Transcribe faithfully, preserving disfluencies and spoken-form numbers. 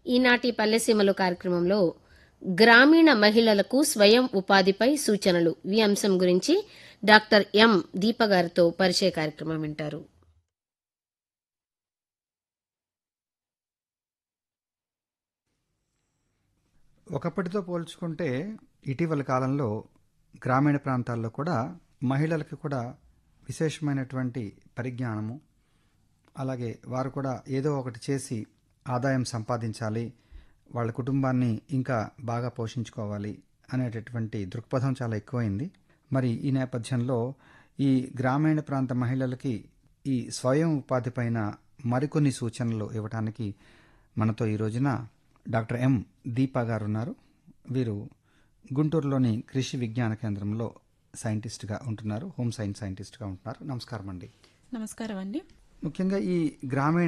ఈనాటి పల్లెసీమలు కార్యక్రమంలో గ్రామీణ మహిళలకు స్వయం ఉపాధిపై సూచనలు ఈ అంశం గురించి డాక్టర్ ఎం దీప గారితో పరిచయ కార్యక్రమం వింటారు. ఒకప్పటితో పోల్చుకుంటే ఇటీవల కాలంలో గ్రామీణ ప్రాంతాల్లో కూడా మహిళలకి కూడా విశేషమైనటువంటి పరిజ్ఞానము, అలాగే వారు కూడా ఏదో ఒకటి చేసి ఆదాయం సంపాదించాలి, వాళ్ళ కుటుంబాన్ని ఇంకా బాగా పోషించుకోవాలి అనేటటువంటి దృక్పథం చాలా ఎక్కువైంది. మరి ఈ నేపథ్యంలో ఈ గ్రామీణ ప్రాంత మహిళలకి ఈ స్వయం ఉపాధి పైన మరికొన్ని సూచనలు ఇవ్వడానికి మనతో ఈ రోజున డాక్టర్ ఎం దీప గారు ఉన్నారు. వీరు గుంటూరులోని కృషి విజ్ఞాన కేంద్రంలో సైంటిస్ట్గా ఉంటున్నారు, హోమ్ సైన్స్ సైంటిస్ట్గా ఉంటున్నారు. నమస్కారం అండి. నమస్కారం అండి. ముఖ్యంగా ఈ గ్రామీణ